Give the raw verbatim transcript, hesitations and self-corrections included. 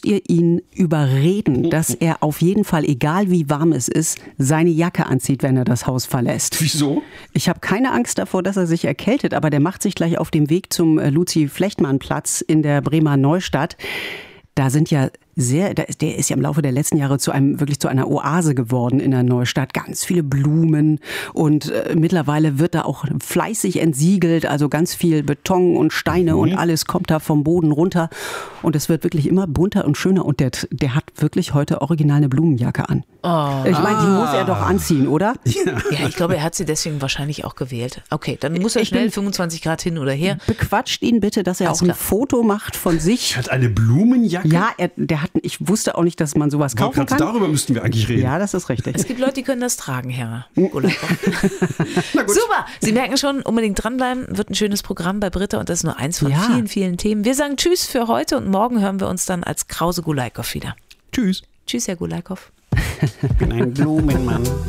ihr ihn überreden, dass er auf jeden Fall, egal wie warm es ist, seine Jacke anzieht, wenn er das Haus verlässt. Wieso? Ich habe keine Angst davor, dass er sich erkältet, aber der macht sich gleich auf dem Weg zum Luzi-Flechtmann-Platz in der Bremer Neustadt. Da sind ja sehr, der ist ja im Laufe der letzten Jahre zu einem, wirklich zu einer Oase geworden in der Neustadt. Ganz viele Blumen und äh, mittlerweile wird da auch fleißig entsiegelt, also ganz viel Beton und Steine mhm. und alles kommt da vom Boden runter und es wird wirklich immer bunter und schöner und der, der hat wirklich heute original eine Blumenjacke an. Oh. Ich meine, die Ah. muss er doch anziehen, oder? Ja. Ja, ich glaube, er hat sie deswegen wahrscheinlich auch gewählt. Okay, dann muss er schnell fünfundzwanzig Grad hin oder her. Bequatscht ihn bitte, dass er Alles auch ein klar. Foto macht von sich. Er hat eine Blumenjacke? Ja, er, der hat, ich wusste auch nicht, dass man sowas kaufen Grad, kann. darüber müssten wir eigentlich reden. Ja, das ist richtig. Es gibt Leute, die können das tragen, Herr Gulaikow. Super, Sie merken schon, unbedingt dranbleiben, wird ein schönes Programm bei Britta und das ist nur eins von Ja. vielen, vielen Themen. Wir sagen Tschüss für heute und morgen hören wir uns dann als Krause Gulaikow wieder. Tschüss. Tschüss, Herr Gulaikow. Ich bin ein Blumenmann.